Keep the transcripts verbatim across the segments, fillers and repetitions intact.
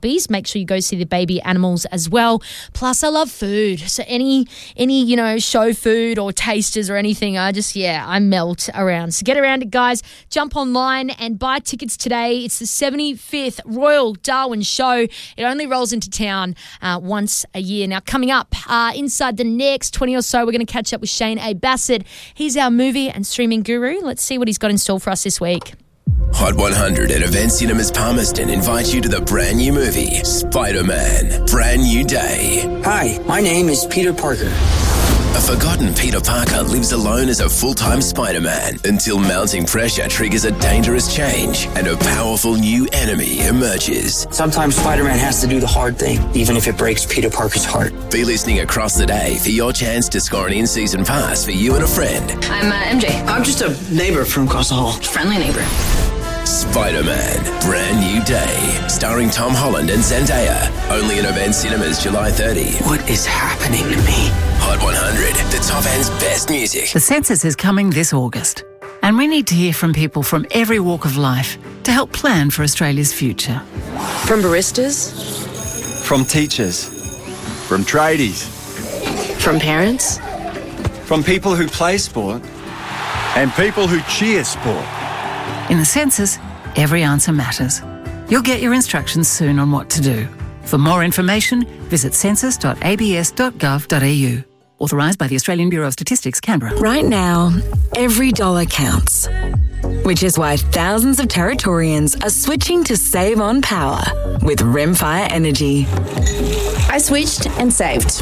puppies. Make sure you go see the baby animals as well. Plus, I love food. So any, any you know, show food or tasters or anything, I just, yeah, I melt around. So get around it, guys. Jump online and buy tickets today. It's the seventy-fifth Royal Darwin Show. It only rolls into town uh, once a year. Now, coming up uh, inside the next twenty or so, we're going to catch up with Shane A. Bassett. He's our movie and streaming guru. Let's see what he's got in store for us this week. Hot one hundred and Event Cinemas Palmerston invite you to the brand new movie, Spider-Man, Brand New Day. Hi, my name is Peter Parker. A forgotten Peter Parker lives alone as a full-time Spider-Man until mounting pressure triggers a dangerous change and a powerful new enemy emerges. Sometimes Spider-Man has to do the hard thing, even if it breaks Peter Parker's heart. Be listening across the day for your chance to score an in-season pass for you and a friend. I'm uh, M J. I'm just a neighbor from across the hall. Friendly neighbor. Spider-Man, Brand New Day, starring Tom Holland and Zendaya. Only in Event Cinemas July thirtieth. What is happening to me? Hot one hundred, the top end's best music. The census is coming this August, and we need to hear from people from every walk of life to help plan for Australia's future. From baristas, from teachers, from tradies, from parents, from people who play sport, and people who cheer sport. In the census, every answer matters. You'll get your instructions soon on what to do. For more information, visit census dot a b s dot gov dot a u. Authorised by the Australian Bureau of Statistics, Canberra. Right now, every dollar counts, which is why thousands of Territorians are switching to save on power with Rimfire Energy. I switched and saved.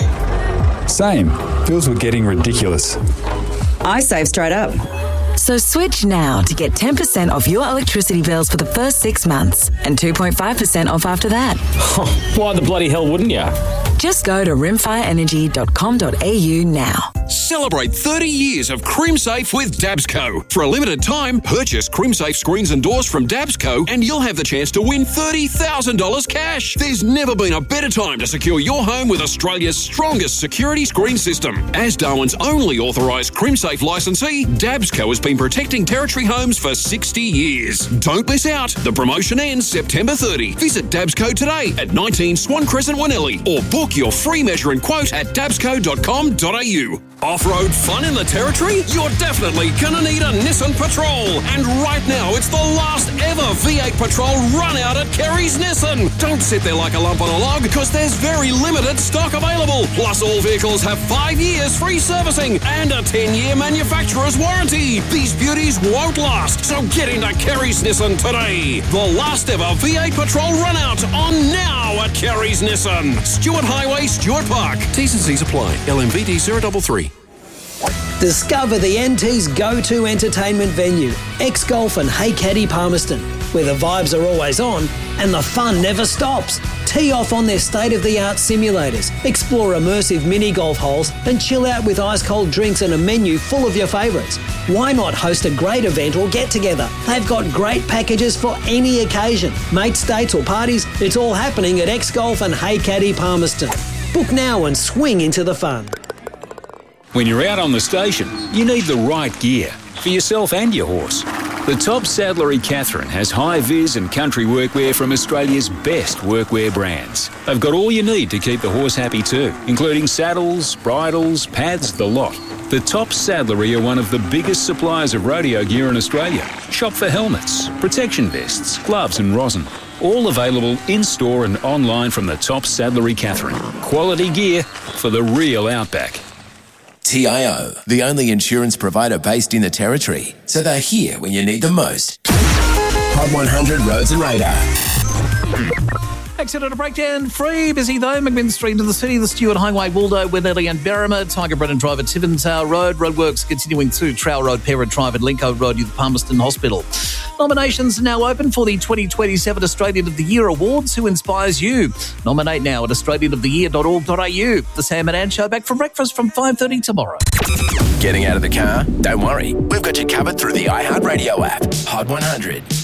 Same. Bills were getting ridiculous. I saved straight up. So switch now to get ten percent off your electricity bills for the first six months and two point five percent off after that. Why the bloody hell wouldn't you? Just go to rimfire energy dot com dot a u now. Celebrate thirty years of CrimSafe with Dabsco. For a limited time, purchase CrimSafe screens and doors from Dabsco and you'll have the chance to win thirty thousand dollars cash. There's never been a better time to secure your home with Australia's strongest security screen system. As Darwin's only authorised CrimSafe licensee, Dabsco has been protecting Territory homes for sixty years. Don't miss out. The promotion ends September thirtieth. Visit Dabsco today at nineteen Swan Crescent, Wanelli, or book your free measure and quote at dabsco dot com dot a u. Off-road fun in the Territory? You're definitely gonna need a Nissan Patrol. And right now, it's the last ever V eight Patrol run out at Kerry's Nissan. Don't sit there like a lump on a log, because there's very limited stock available. Plus, all vehicles have five years free servicing and a ten-year manufacturer's warranty. These beauties won't last, so get into Kerry's Nissan today. The last ever V eight Patrol run out on now at Kerry's Nissan. Stuart Highway, Stuart Park. T's and C's apply. L M V D zero three three. Discover the N T's go-to entertainment venue, X-Golf and Hey Caddy Palmerston, where the vibes are always on and the fun never stops. Tee off on their state-of-the-art simulators, explore immersive mini-golf holes and chill out with ice-cold drinks and a menu full of your favourites. Why not host a great event or get-together? They've got great packages for any occasion. Mates, dates or parties, it's all happening at X-Golf and Hey Caddy Palmerston. Book now and swing into the fun. When you're out on the station, you need the right gear for yourself and your horse. The Top Saddlery Catherine has high-vis and country workwear from Australia's best workwear brands. They've got all you need to keep the horse happy too, including saddles, bridles, pads, the lot. The Top Saddlery are one of the biggest suppliers of rodeo gear in Australia. Shop for helmets, protection vests, gloves and rosin. All available in-store and online from the Top Saddlery Catherine. Quality gear for the real outback. T I O, the only insurance provider based in the Territory, so they're here when you need them most. Hot one hundred Roads and Radar. Accident breakdown free. Busy though. McMinn Street to the city. The Stuart Highway, Waldo, Wenelli and Berrima. Tiger Brennan Drive at Tiventower Road. Roadworks continuing to Trowell Road, Parrot Drive at Linko Road near the Palmerston Hospital. Nominations are now open for the twenty twenty-seven Australian of the Year Awards. Who inspires you? Nominate now at australian of the year dot org dot a u. The Sam and Ann Show back for breakfast from five thirty tomorrow. Getting out of the car? Don't worry. We've got you covered through the iHeartRadio app. Hot one hundred.